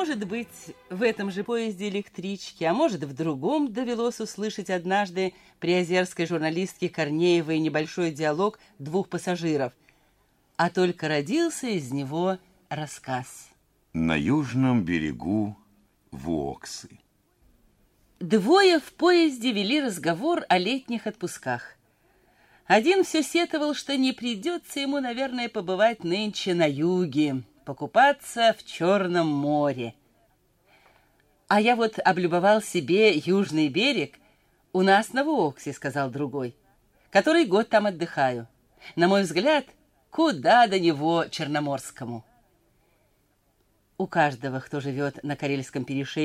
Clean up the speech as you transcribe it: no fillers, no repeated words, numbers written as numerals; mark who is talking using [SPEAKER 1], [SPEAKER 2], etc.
[SPEAKER 1] Может быть, в этом же поезде электрички, а может, в другом довелось услышать однажды приозерской журналистке Корнеевой небольшой диалог двух пассажиров, а только родился из него рассказ.
[SPEAKER 2] На южном берегу Воксы.
[SPEAKER 1] Двое в поезде вели разговор о летних отпусках. Один все сетовал, что не придется ему, наверное, побывать нынче на юге, покупаться в Черном море. «А я вот облюбовал себе южный берег у нас на Воксе», — сказал другой. «Который год там отдыхаю. На мой взгляд, куда до него черноморскому». У каждого, кто живет на Карельском перешейке,